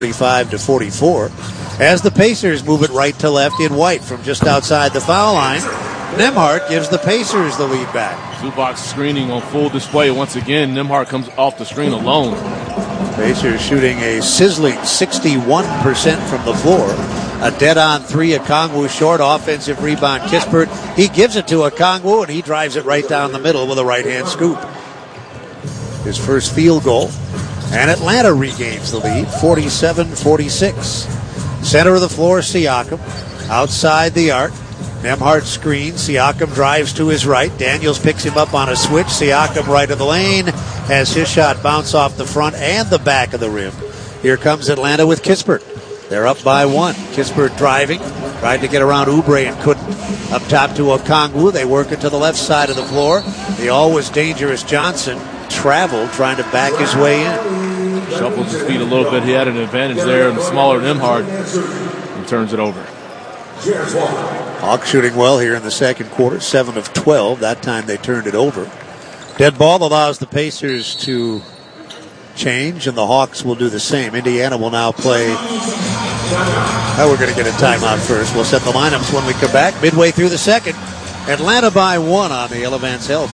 45-44. As the Pacers move it right to left in white from just outside the foul line, Nembhard gives the Pacers the lead back. Two-box screening on full display once again. Nembhard comes off the screen alone. Pacers shooting a sizzling 61% from the floor. A dead-on three, Okongwu short, offensive rebound, Kispert. He gives it to Okongwu, and he drives it right down the middle with a right-hand scoop. His first field goal. And Atlanta regains the lead, 47-46. Center of the floor, Siakam. Outside the arc. Nembhard screens. Siakam drives to his right. Daniels picks him up on a switch. Siakam right of the lane. Has his shot bounce off the front and the back of the rim. Here comes Atlanta with Kispert. They're up by one. Kispert driving. Tried to get around Oubre and couldn't. Up top to Okongwu. They work it to the left side of the floor. The always dangerous Johnson traveled trying to back his way in. Shuffles his feet a little bit. He had an advantage there, and the smaller Nembhard and turns it over. Hawks shooting well here in the second quarter, 7 of 12. That time they turned it over. Dead ball allows the Pacers to change, and the Hawks will do the same. Indiana will now play. We're going to get a timeout first. We'll set the lineups when we come back. Midway through the second, Atlanta by one on the Elevance Health.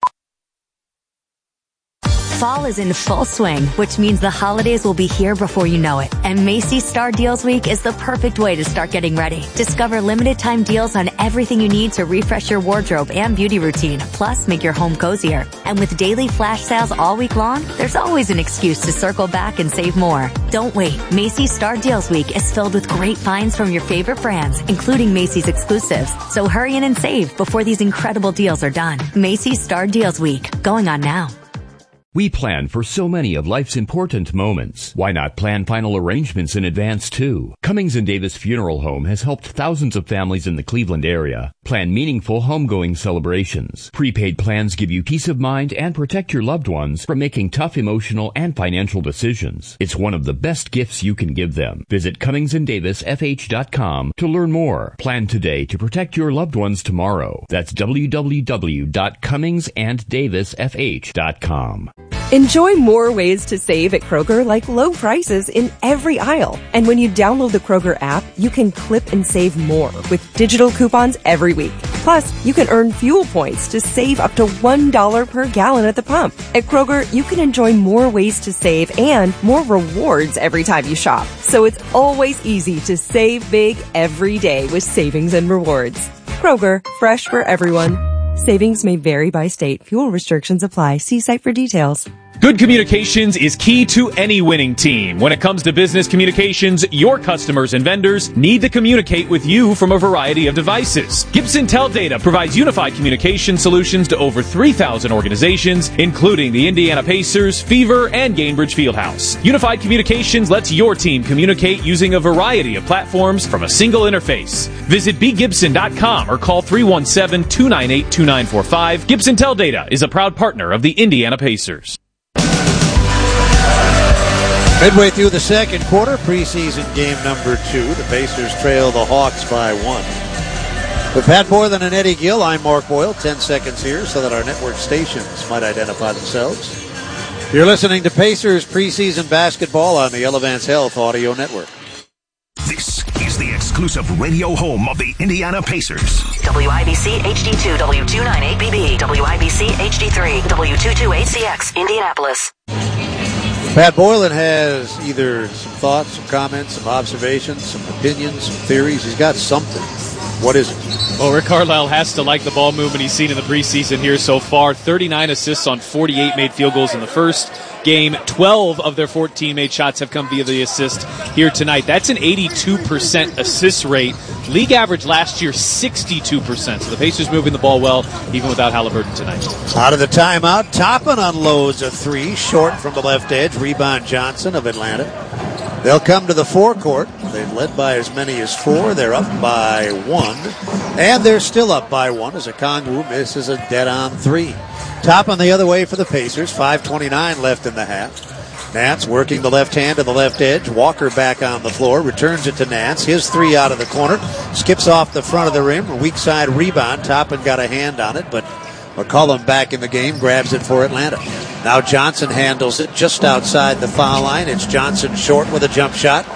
Fall is in full swing, which means the holidays will be here before you know it. And Macy's Star Deals Week is the perfect way to start getting ready. Discover limited time deals on everything you need to refresh your wardrobe and beauty routine, plus make your home cozier. And with daily flash sales all week long, there's always an excuse to circle back and save more. Don't wait. Macy's Star Deals Week is filled with great finds from your favorite brands, including Macy's exclusives. So hurry in and save before these incredible deals are done. Macy's Star Deals Week, going on now. We plan for so many of life's important moments. Why not plan final arrangements in advance, too? Cummings & Davis Funeral Home has helped thousands of families in the Cleveland area plan meaningful homegoing celebrations. Prepaid plans give you peace of mind and protect your loved ones from making tough emotional and financial decisions. It's one of the best gifts you can give them. Visit CummingsandDavisFH.com to learn more. Plan today to protect your loved ones tomorrow. That's www.CummingsandDavisFH.com. Enjoy more ways to save at Kroger, like low prices in every aisle. And when you download the Kroger app, you can clip and save more with digital coupons every week. Plus, you can earn fuel points to save up to $1 per gallon at the pump. At Kroger, you can enjoy more ways to save and more rewards every time you shop. So it's always easy to save big every day with savings and rewards. Kroger, fresh for everyone. Savings may vary by state. Fuel restrictions apply. See site for details. Good communications is key to any winning team. When it comes to business communications, your customers and vendors need to communicate with you from a variety of devices. Gibson Teldata provides unified communication solutions to over 3,000 organizations, including the Indiana Pacers, Fever, and Gainbridge Fieldhouse. Unified communications lets your team communicate using a variety of platforms from a single interface. Visit bgibson.com or call 317-298-2945. Gibson Teldata is a proud partner of the Indiana Pacers. Midway through the second quarter, preseason game number 2. The Pacers trail the Hawks by 1. With Pat Boylan and Eddie Gill, I'm Mark Boyle. 10 seconds here so that our network stations might identify themselves. You're listening to Pacers preseason basketball on the Elevance Health Audio Network. This is the exclusive radio home of the Indiana Pacers. WIBC HD2, W298BB, WIBC HD3, W228CX, Indianapolis. Pat Boylan has either some thoughts, some comments, some observations, some opinions, some theories. He's got something. What is it? Well, Rick Carlisle has to like the ball movement he's seen in the preseason here so far. 39 assists on 48 made field goals in the first game. 12 of their 14 made shots have come via the assist here tonight. That's an 82% assist rate. League average last year, 62%. So the Pacers moving the ball well, even without Halliburton tonight. Out of the timeout, Toppin unloads a three, short from the left edge. Rebound Johnson of Atlanta. They'll come to the forecourt. They've led by as many as 4. They're up by 1. And they're still up by 1 as Okongwu misses a dead-on 3. Toppin the other way for the Pacers. 5:29 left in the half. Nance working the left hand to the left edge. Walker back on the floor. Returns it to Nance. His 3 out of the corner. Skips off the front of the rim. A weak side rebound. Toppin got a hand on it, but McCollum back in the game. Grabs it for Atlanta. Now Johnson handles it just outside the foul line. It's Johnson short with a jump shot.